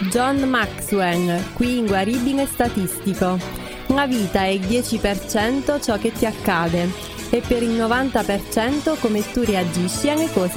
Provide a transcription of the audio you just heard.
John Maxwell, qui inguaribile statistico. La vita è il 10% ciò che ti accade e per il 90% come tu reagisci alle cose